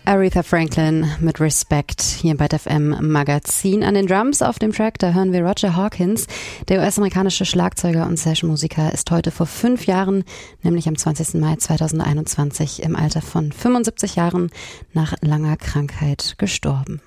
Aretha Franklin mit Respect hier im Byte FM Magazin. An den Drums auf dem Track, da hören wir Roger Hawkins. Der US-amerikanische Schlagzeuger und Session-Musiker ist heute vor 5 Jahren, nämlich am 20. Mai 2021, im Alter von 75 Jahren nach langer Krankheit gestorben.